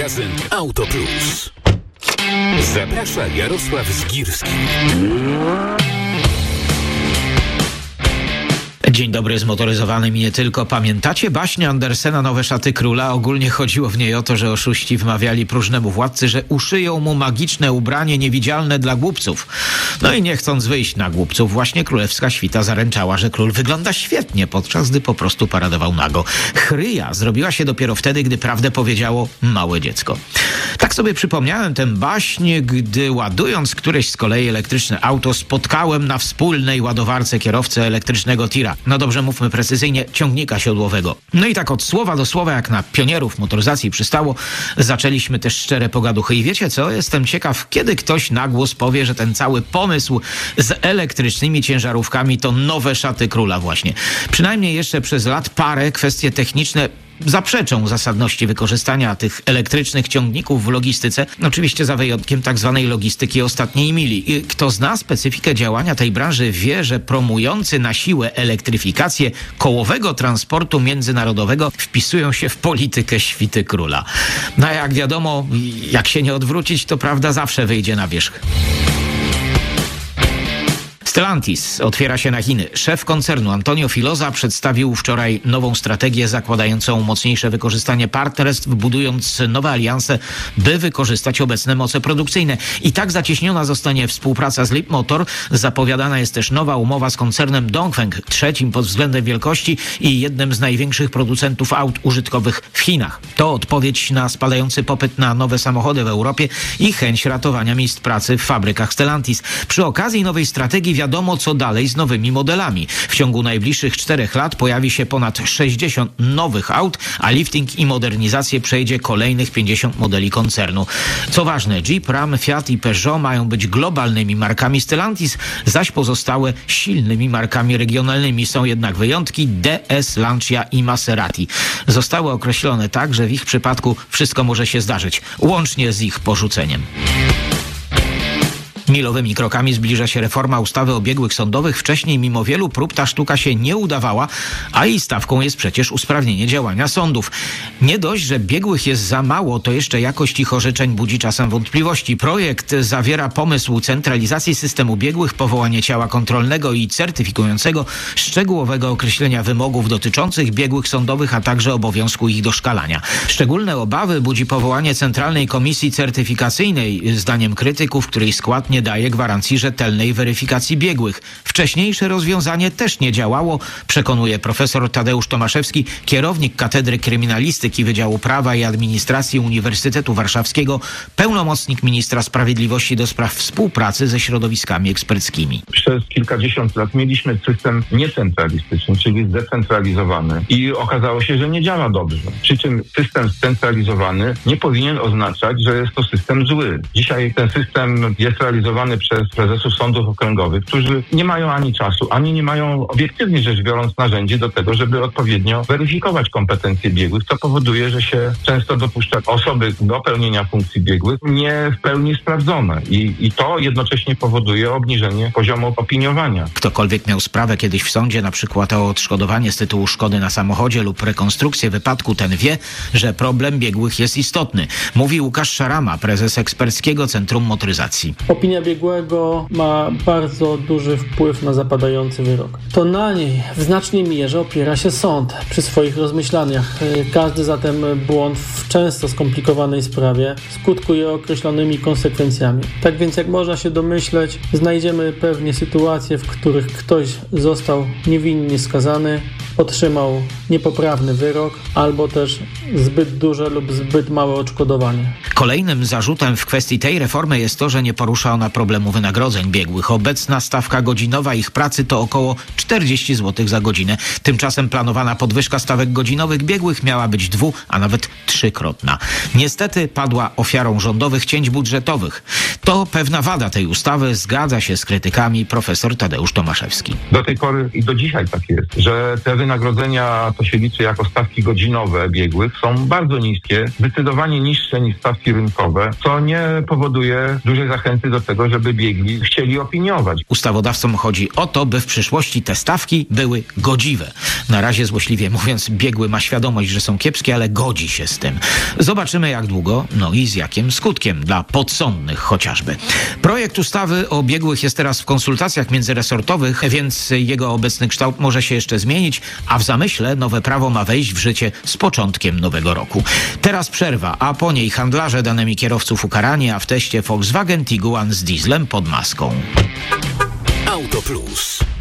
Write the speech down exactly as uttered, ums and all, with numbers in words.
Magazyn Auto Plus. Zaprasza Jarosław Zgirski. Dzień dobry, zmotoryzowanym i nie tylko. Pamiętacie baśnię Andersena Nowe szaty króla? Ogólnie chodziło w niej o to, że oszuści wmawiali próżnemu władcy, że uszyją mu magiczne ubranie niewidzialne dla głupców. No i nie chcąc wyjść na głupców, właśnie królewska świta zaręczała, że król wygląda świetnie, podczas gdy po prostu paradował nago. Chryja zrobiła się dopiero wtedy, gdy prawdę powiedziało małe dziecko. Tak sobie przypomniałem tę baśń, gdy ładując któreś z kolei elektryczne auto, spotkałem na wspólnej ładowarce kierowcę elektrycznego tira. No dobrze, mówmy precyzyjnie, ciągnika siodłowego. No i tak od słowa do słowa, jak na pionierów motoryzacji przystało, zaczęliśmy też szczere pogaduchy. I wiecie co? Jestem ciekaw, kiedy ktoś na głos powie, że ten cały pomysł z elektrycznymi ciężarówkami to nowe szaty króla właśnie. Przynajmniej jeszcze przez lat parę kwestie techniczne zaprzeczą zasadności wykorzystania tych elektrycznych ciągników w logistyce, oczywiście za wyjątkiem tak zwanej logistyki ostatniej mili. Kto zna specyfikę działania tej branży, wie, że promujący na siłę elektryfikację kołowego transportu międzynarodowego wpisują się w politykę świty króla. No a jak wiadomo, jak się nie odwrócić, to prawda zawsze wyjdzie na wierzch. Stellantis otwiera się na Chiny. Szef koncernu Antonio Filosa przedstawił wczoraj nową strategię zakładającą mocniejsze wykorzystanie partnerstw, budując nowe alianse, by wykorzystać obecne moce produkcyjne. I tak zacieśniona zostanie współpraca z Leapmotor. Zapowiadana jest też nowa umowa z koncernem Dongfeng, trzecim pod względem wielkości i jednym z największych producentów aut użytkowych w Chinach. To odpowiedź na spadający popyt na nowe samochody w Europie i chęć ratowania miejsc pracy w fabrykach Stellantis. Przy okazji nowej strategii wiadomo, co dalej z nowymi modelami. W ciągu najbliższych czterech lat pojawi się ponad sześćdziesiąt nowych aut, a lifting i modernizację przejdzie kolejnych pięćdziesiąt modeli koncernu. Co ważne, Jeep, Ram, Fiat i Peugeot mają być globalnymi markami Stellantis, zaś pozostałe silnymi markami regionalnymi. Są jednak wyjątki: D S, Lancia i Maserati. Zostały określone tak, że w ich przypadku wszystko może się zdarzyć, łącznie z ich porzuceniem. Milowymi krokami zbliża się reforma ustawy o biegłych sądowych. Wcześniej, mimo wielu prób, ta sztuka się nie udawała, a jej stawką jest przecież usprawnienie działania sądów. Nie dość, że biegłych jest za mało, to jeszcze jakość ich orzeczeń budzi czasem wątpliwości. Projekt zawiera pomysł centralizacji systemu biegłych, powołanie ciała kontrolnego i certyfikującego, szczegółowego określenia wymogów dotyczących biegłych sądowych, a także obowiązku ich doszkalania. Szczególne obawy budzi powołanie Centralnej Komisji Certyfikacyjnej, zdaniem krytyków, której skład nie daje gwarancji rzetelnej weryfikacji biegłych. Wcześniejsze rozwiązanie też nie działało, przekonuje profesor Tadeusz Tomaszewski, kierownik Katedry Kryminalistyki Wydziału Prawa i Administracji Uniwersytetu Warszawskiego, pełnomocnik ministra sprawiedliwości do spraw współpracy ze środowiskami eksperckimi. Przez kilkadziesiąt lat mieliśmy system niecentralistyczny, czyli zdecentralizowany, i okazało się, że nie działa dobrze. Przy czym system scentralizowany nie powinien oznaczać, że jest to system zły. Dzisiaj ten system jest realizowany przez prezesów sądów okręgowych, którzy nie mają ani czasu, ani nie mają, obiektywnie rzecz biorąc, narzędzi do tego, żeby odpowiednio weryfikować kompetencje biegłych, co powoduje, że się często dopuszcza osoby do pełnienia funkcji biegłych nie w pełni sprawdzone. I, i to jednocześnie powoduje obniżenie poziomu opiniowania. Ktokolwiek miał sprawę kiedyś w sądzie, na przykład o odszkodowanie z tytułu szkody na samochodzie lub rekonstrukcję wypadku, ten wie, że problem biegłych jest istotny. Mówi Łukasz Szarama, prezes Eksperckiego Centrum Motoryzacji. Opinia biegłego ma bardzo duży wpływ na zapadający wyrok. To na niej w znacznej mierze opiera się sąd przy swoich rozmyślaniach. Każdy zatem błąd w często skomplikowanej sprawie skutkuje określonymi konsekwencjami. Tak więc, jak można się domyśleć, znajdziemy pewnie sytuacje, w których ktoś został niewinnie skazany, otrzymał niepoprawny wyrok, albo też zbyt duże lub zbyt małe odszkodowanie. Kolejnym zarzutem w kwestii tej reformy jest to, że nie porusza ona problemu wynagrodzeń biegłych. Obecna stawka godzinowa ich pracy to około czterdzieści złotych za godzinę. Tymczasem planowana podwyżka stawek godzinowych biegłych miała być dwu, a nawet trzykrotna. Niestety padła ofiarą rządowych cięć budżetowych. To pewna wada tej ustawy, zgadza się z krytykami profesor Tadeusz Tomaszewski. Do tej pory i do dzisiaj tak jest, że te wynagrodzenia, to się liczy jako stawki godzinowe biegłych, są bardzo niskie, zdecydowanie niższe niż stawki rynkowe, co nie powoduje dużej zachęty do tego, żeby biegli chcieli opiniować. Ustawodawcom chodzi o to, by w przyszłości te stawki były godziwe. Na razie, złośliwie mówiąc, biegły ma świadomość, że są kiepskie, ale godzi się z tym. Zobaczymy jak długo, no i z jakim skutkiem, dla podsądnych chociażby. Projekt ustawy o biegłych jest teraz w konsultacjach międzyresortowych, więc jego obecny kształt może się jeszcze zmienić, a w zamyśle nowe prawo ma wejść w życie z początkiem nowego roku. Teraz przerwa, a po niej handlarze danymi kierowców ukarani, a w teście Volkswagen Tiguan z dieslem pod maską. Auto Plus.